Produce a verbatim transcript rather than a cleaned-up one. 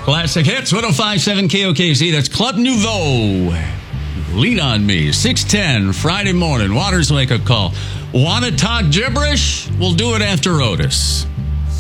Classic hits, one oh five point seven K O K Z. That's Club Nouveau. Lean on Me. six ten, Friday morning. Waters Wake Up Call. Want to talk gibberish? We'll do it after Otis.